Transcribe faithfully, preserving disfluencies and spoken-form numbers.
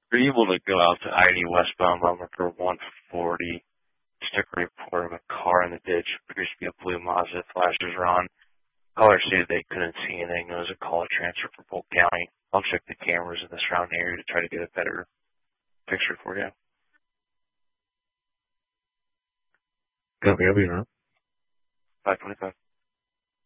Were you able to go out to I eighty westbound on for one forty, stick a report of a car in the ditch, appears to be a blue Mazda, flashes are on. Caller stated they couldn't see anything. It was a call transfer for Polk County. I'll check the cameras in the surrounding area to try to get a better picture for you. Copy, I'll be around. five twenty-five.